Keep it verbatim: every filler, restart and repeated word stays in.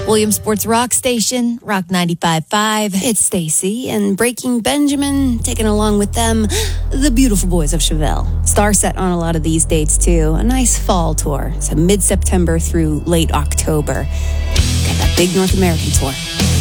Williams Sports Rock Station, Rock ninety-five point five. It's Stacy and Breaking Benjamin, taking along with them the beautiful boys of Chevelle. Star set on a lot of these dates too. A nice fall tour, so mid-September through late October. Got that big North American tour.